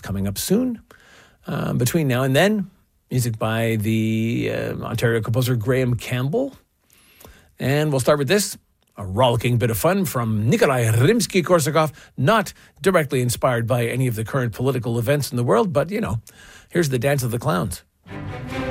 coming up soon. Between now and then, music by the Ontario composer Graham Campbell. And we'll start with this, a rollicking bit of fun from Nikolai Rimsky-Korsakov, not directly inspired by any of the current political events in the world, but, here's the Dance of the Clowns.